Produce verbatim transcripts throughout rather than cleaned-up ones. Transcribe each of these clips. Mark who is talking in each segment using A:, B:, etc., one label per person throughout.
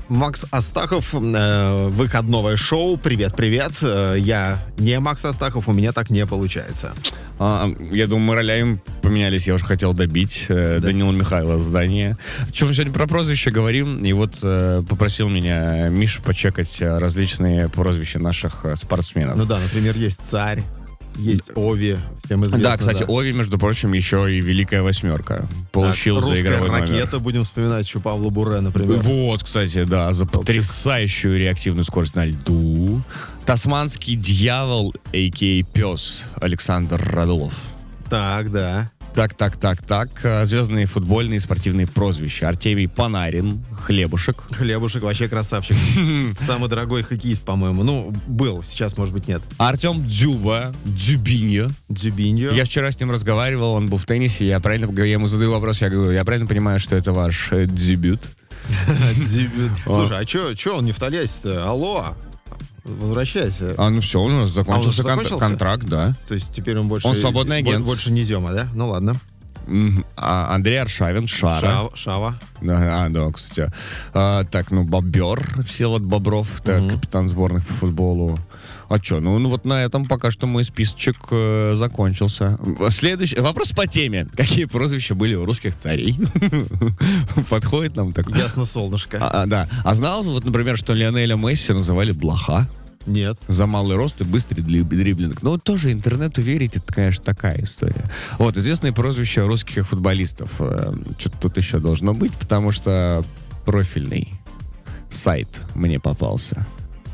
A: Макс Астахов, э, выходное шоу. Привет-привет. Э, я не Макс Астахов, у меня так не получается.
B: А, я думаю, мы ролями поменялись. Я уже хотел добить э, да. Данила Михайлова здание. Чем мы сегодня про прозвища говорим. И вот э, попросил меня Миша почекать различные прозвища наших спортсменов.
A: Ну да, например, есть Царь, есть Ови, всем известно.
B: Да, кстати,
A: да.
B: Ови, между прочим, еще и Великая Восьмерка. Получил
A: так,
B: за игровой
A: русская
B: номер.
A: ракета, будем вспоминать еще Павла Буре, например.
B: Вот, кстати, да, за
A: Топчик.
B: потрясающую реактивную скорость на льду. Тасманский дьявол, а.к.а. пес, Александр Радулов.
A: Так, да.
B: Так, так, так, так. Звездные футбольные и спортивные прозвища. Артемий Панарин, Хлебушек.
A: Хлебушек вообще красавчик. Самый дорогой хоккеист, по-моему. Ну, был, сейчас, может быть, нет.
B: Артем Дзюба, Дзюбиньо.
A: Дзюбиньо.
B: Я вчера с ним разговаривал, он был в теннисе, я правильно, я ему задаю вопрос, я говорю, я правильно понимаю, что это ваш э, дебют?
A: Дебют. Слушай, а что он не в Тольятти-то? Алло, возвращайся.
B: А, ну все, у нас закончился,
A: А он
B: кон-
A: закончился?
B: контракт, да.
A: То есть теперь он больше...
B: Он свободный агент.
A: Больше не Зема, да? Ну ладно.
B: А, Андрей Аршавин, Шара.
A: Шава. Шава.
B: Да, а, да, кстати. А, так, ну, Бобер, Всеволод Бобров, так,
A: Мгм.
B: капитан сборных по футболу. А что, ну, ну вот на этом пока что мой списочек э, закончился. Следующий вопрос по теме. Какие прозвища были у русских царей? Подходит нам так?
A: Ясно, солнышко.
B: А, а, да. А знал, вот, например, что Лионеля Месси называли блоха?
A: Нет.
B: За малый рост и быстрый дриб- дриблинг. Ну, вот тоже интернету верить, это, конечно, такая история. Вот, известные прозвища русских футболистов. Э, Что-то тут еще должно быть, потому что профильный сайт мне попался.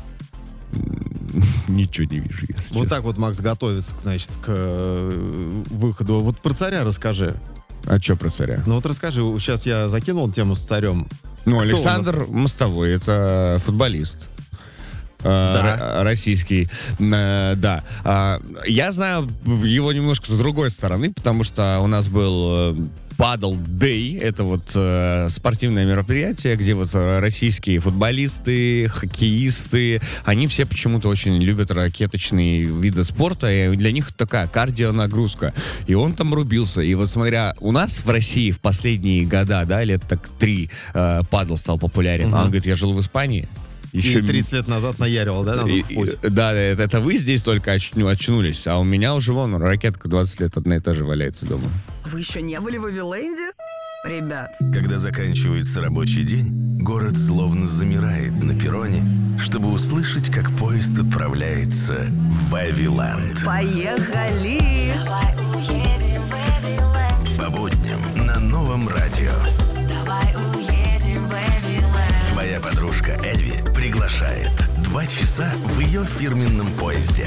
B: М, Ничего не вижу, если
A: Вот
B: честно.
A: так вот Макс готовится, значит, к э, выходу. Вот про царя расскажи.
B: А что про царя?
A: Ну вот расскажи, сейчас я закинул тему с царем.
B: Ну,
A: Кто
B: Александр Мостовой, это футболист. Э,
A: Да.
B: ро- Российский. Э, Да. А, Я знаю его немножко с другой стороны, потому что у нас был э, Paddle Day. Это вот э, спортивное мероприятие, где вот э, российские футболисты, хоккеисты, они все почему-то очень любят ракеточные виды спорта, и для них это такая кардионагрузка. И он там рубился. И вот смотря, у нас в России в последние года, да, лет так три, э, падл стал популярен.
A: Мгм.
B: А он говорит, я жил в Испании.
A: И тридцать лет назад наяривал, да, нам
B: И-
A: в путь?
B: и- да, это, это вы здесь только очну- очнулись, а у меня уже вон ракетка двадцать лет одна и та же валяется дома.
C: Вы еще не были в Эвиленде? Ребят,
D: Когда заканчивается рабочий день, город словно замирает на перроне, чтобы услышать, как поезд отправляется в Эвиленд.
C: поехали!
E: Давай уедем в Эвиленд.
D: По будням на новом радио.
E: Давай уедем в Эвиленд.
D: Твоя подружка Эльви приглашает. Два часа в ее фирменном поезде.